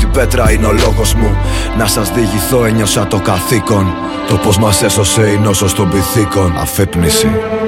πέτρα είναι ο λόγος μου. Να σας διηγηθώ ένιωσα το καθήκον. Το πως μας έσωσε η νόσος των πυθίκων. Αφύπνιση.